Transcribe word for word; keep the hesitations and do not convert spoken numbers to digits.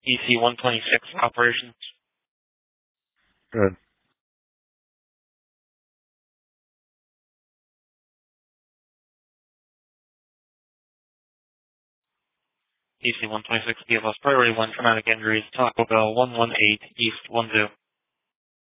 E C one twenty-six operations. Good. E C one twenty-six, B F S priority one traumatic injuries, Taco Bell one one eight East one two.